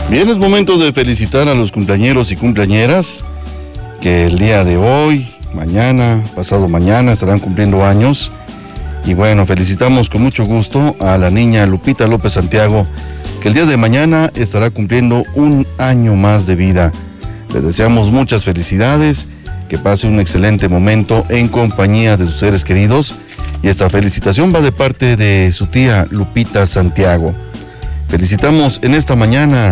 Bien, es momento de felicitar a los cumpleañeros y cumpleañeras que el día de hoy, mañana, pasado mañana estarán cumpliendo años. Y bueno, felicitamos con mucho gusto a la niña Lupita López Santiago, que el día de mañana estará cumpliendo un año más de vida. Le deseamos muchas felicidades, que pase un excelente momento en compañía de sus seres queridos. Y esta felicitación va de parte de su tía Lupita Santiago. Felicitamos en esta mañana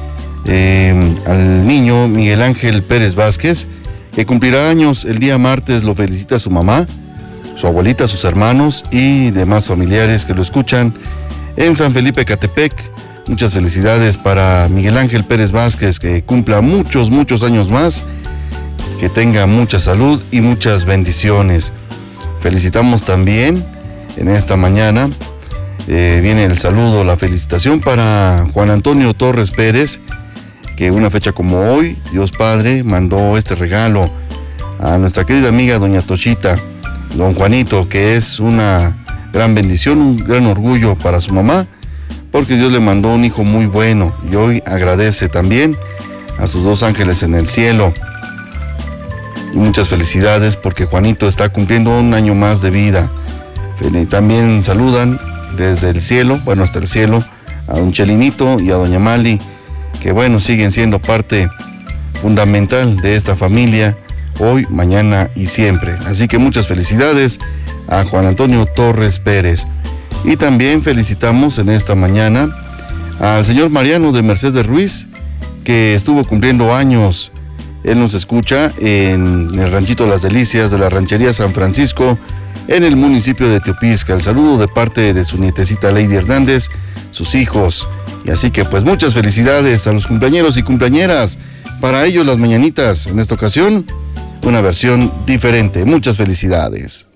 al niño Miguel Ángel Pérez Vázquez, que cumplirá años el día martes. Lo felicita su mamá, su abuelita, sus hermanos y demás familiares que lo escuchan en San Felipe Catepec. Muchas felicidades para Miguel Ángel Pérez Vázquez, que cumpla muchos años más, que tenga mucha salud y muchas bendiciones. Felicitamos también en esta mañana, viene el saludo, la felicitación para Juan Antonio Torres Pérez, que una fecha como hoy, Dios Padre mandó este regalo a nuestra querida amiga doña Tochita, don Juanito, que es una gran bendición, un gran orgullo para su mamá, porque Dios le mandó un hijo muy bueno, y hoy agradece también a sus dos ángeles en el cielo. Y muchas felicidades porque Juanito está cumpliendo un año más de vida. También saludan desde el cielo, bueno, hasta el cielo, a don Chelinito y a doña Mali, que bueno, siguen siendo parte fundamental de esta familia, hoy, mañana y siempre. Así que muchas felicidades a Juan Antonio Torres Pérez. Y también felicitamos en esta mañana al señor Mariano de Mercedes Ruiz, que estuvo cumpliendo años. Él nos escucha en el Ranchito Las Delicias de la Ranchería San Francisco, en el municipio de Teopisca. El saludo de parte de su nietecita Lady Hernández, sus hijos. Y así que pues muchas felicidades a los cumpleañeros y cumpleañeras. Para ellos las mañanitas, en esta ocasión, una versión diferente. Muchas felicidades.